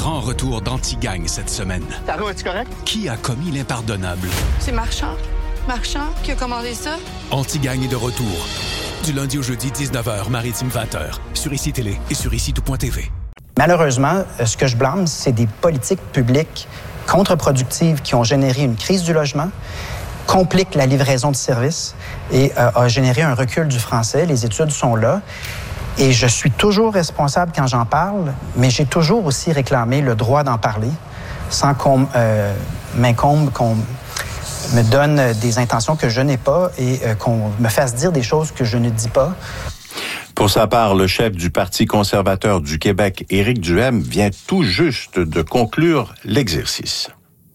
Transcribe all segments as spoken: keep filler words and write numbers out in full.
grand retour d'Anti-Gang cette semaine. Taro, es-tu correct? Qui a commis l'impardonnable? C'est Marchand. Marchand qui a commandé ça? Anti-Gang est de retour. Du lundi au jeudi, dix-neuf heures, Maritime vingt heures. Sur Ici Télé et sur ici tout point t v. Malheureusement, ce que je blâme, c'est des politiques publiques contre-productives qui ont généré une crise du logement, compliquent la livraison de services et euh, a généré un recul du français. Les études sont là. Et je suis toujours responsable quand j'en parle, mais j'ai toujours aussi réclamé le droit d'en parler sans qu'on euh, m'incombe, qu'on me donne des intentions que je n'ai pas et euh, qu'on me fasse dire des choses que je ne dis pas. Pour sa part, le chef du Parti conservateur du Québec, Éric Duhaime, vient tout juste de conclure l'exercice.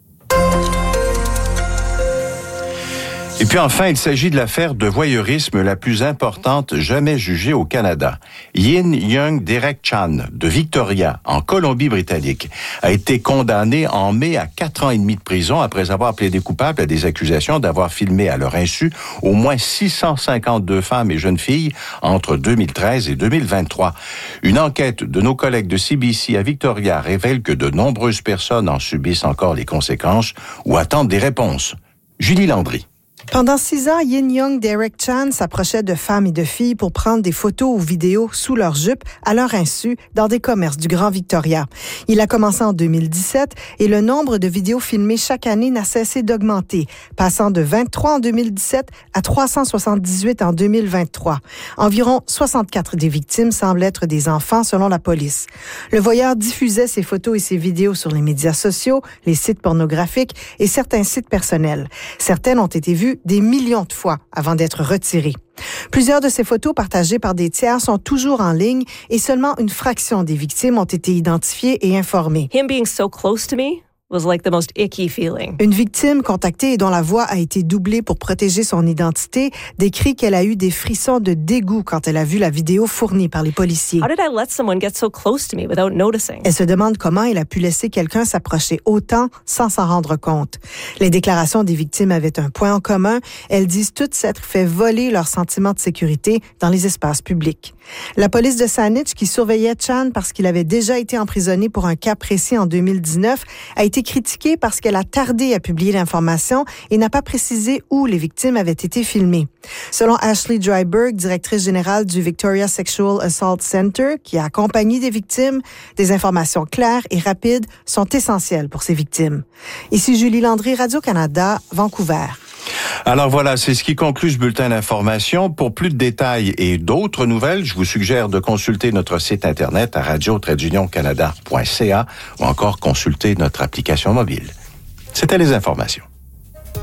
Et puis enfin, il s'agit de l'affaire de voyeurisme la plus importante jamais jugée au Canada. Yin Young Derek Chan, de Victoria, en Colombie-Britannique, a été condamné en mai à quatre ans et demi de prison après avoir plaidé coupable à des accusations d'avoir filmé à leur insu au moins six cent cinquante-deux femmes et jeunes filles entre deux mille treize et deux mille vingt-trois. Une enquête de nos collègues de C B C à Victoria révèle que de nombreuses personnes en subissent encore les conséquences ou attendent des réponses. Julie Landry. Pendant six ans, Yin Young Derek Chan s'approchait de femmes et de filles pour prendre des photos ou vidéos sous leur jupe à leur insu dans des commerces du Grand Victoria. Il a commencé en deux mille dix-sept et le nombre de vidéos filmées chaque année n'a cessé d'augmenter, passant de vingt-trois en deux mille dix-sept à trois cent soixante-dix-huit en deux mille vingt-trois. Environ soixante-quatre des victimes semblent être des enfants selon la police. Le voyeur diffusait ses photos et ses vidéos sur les médias sociaux, les sites pornographiques et certains sites personnels. Certaines ont été vues des millions de fois avant d'être retirées. Plusieurs de ces photos partagées par des tiers sont toujours en ligne et seulement une fraction des victimes ont été identifiées et informées. Him being so close to me was like the most icky feeling. Une victime contactée et dont la voix a été doublée pour protéger son identité décrit qu'elle a eu des frissons de dégoût quand elle a vu la vidéo fournie par les policiers. How did I let someone get so close to me without noticing? Elle se demande comment elle a pu laisser quelqu'un s'approcher autant sans s'en rendre compte. Les déclarations des victimes avaient un point en commun. Elles disent toutes s'être fait voler leur sentiment de sécurité dans les espaces publics. La police de Saanich, qui surveillait Chan parce qu'il avait déjà été emprisonné pour un cas précis en deux mille dix-neuf, a été critiquée parce qu'elle a tardé à publier l'information et n'a pas précisé où les victimes avaient été filmées. Selon Ashley Dryburgh, directrice générale du Victoria Sexual Assault Center, qui a accompagné des victimes, des informations claires et rapides sont essentielles pour ces victimes. Ici Julie Landry, Radio-Canada, Vancouver. Alors voilà, c'est ce qui conclut ce bulletin d'information. Pour plus de détails et d'autres nouvelles, je vous suggère de consulter notre site internet à radio tiret union canada point c a ou encore consulter notre application mobile. C'était les informations.